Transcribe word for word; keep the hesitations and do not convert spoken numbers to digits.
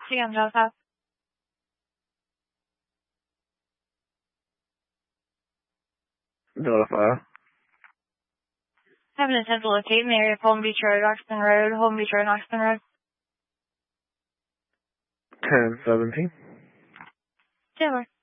Again, Joseph. Notify. Have an intent to locate in the area of Holden Beach Road, Oxton Road, Holden Beach Road, Oxton Road. ten seventeen. Taylor.